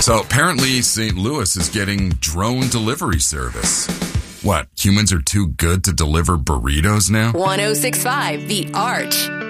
So apparently St. Louis is getting drone delivery service. What, humans are too good to deliver burritos now? 106.5 The Arch.